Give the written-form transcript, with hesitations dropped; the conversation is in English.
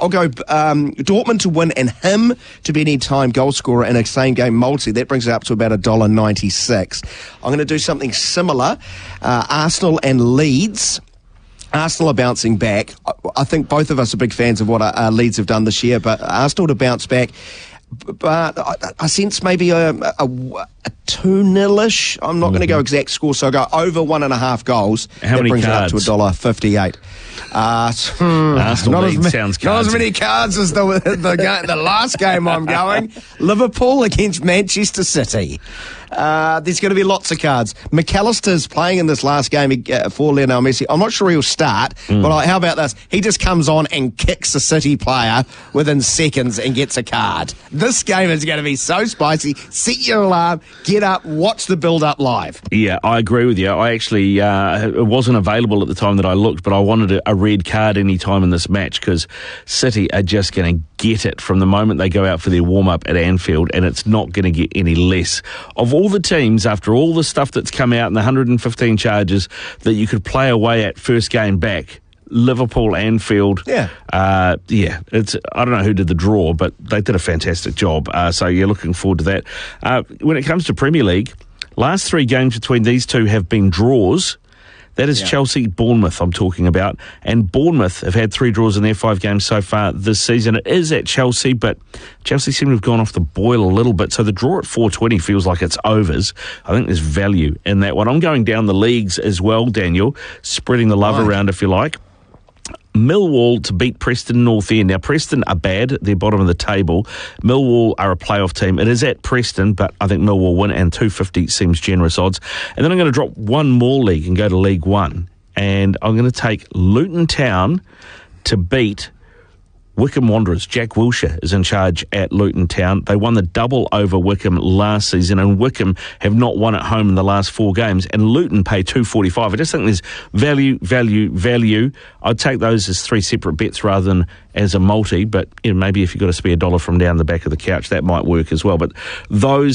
I'll go Dortmund to win and him to be an anytime goal scorer in a same-game multi. That brings it up to about $1.96. I'm going to do something similar. Arsenal and Leeds. Arsenal are bouncing back. I think both of us are big fans of what Leeds have done this year, but Arsenal to bounce back. But I sense maybe a 2-0-ish. I'm not going to go exact score, so I'll go over 1.5 goals. How many brings cards? It up to $1.58. Arsenal Leeds sounds not as many cards as the last game I'm going. Liverpool against Manchester City. There's going to be lots of cards. McAllister's playing in this last game for Lionel Messi. I'm not sure he'll start, but how about this? He just comes on and kicks a City player within seconds and gets a card. This game is going to be so spicy. Set your alarm, get up, watch the build-up live. Yeah, I agree with you. I actually, it wasn't available at the time that I looked, but I wanted a red card any time in this match because City are just going to get it from the moment they go out for their warm-up at Anfield, and it's not going to get any less. Of all the teams, after all the stuff that's come out and the 115 charges that you could play away at first game back, Liverpool, Anfield, it's I don't know who did the draw, but they did a fantastic job. So you're looking forward to that. When it comes to Premier League, last 3 games between these two have been draws. That is Chelsea-Bournemouth I'm talking about. And Bournemouth have had 3 draws in their 5 games so far this season. It is at Chelsea, but Chelsea seem to have gone off the boil a little bit. So the draw at 4.20 feels like it's overs. I think there's value in that one. I'm going down the leagues as well, Daniel, spreading the love around if you like. Millwall to beat Preston North End. Now, Preston are bad. They're bottom of the table. Millwall are a playoff team. It is at Preston, but I think Millwall win, and 250 seems generous odds. And then I'm going to drop one more league and go to League One. And I'm going to take Luton Town to beat Wycombe Wanderers. Jack Wilshere is in charge at Luton Town. They won the double over Wycombe last season, and Wycombe have not won at home in the last 4 games, and Luton pay $2.45. I just think there's value. I'd take those as 3 separate bets rather than as a multi, but maybe if you've got to spare $1 from down the back of the couch, that might work as well. But those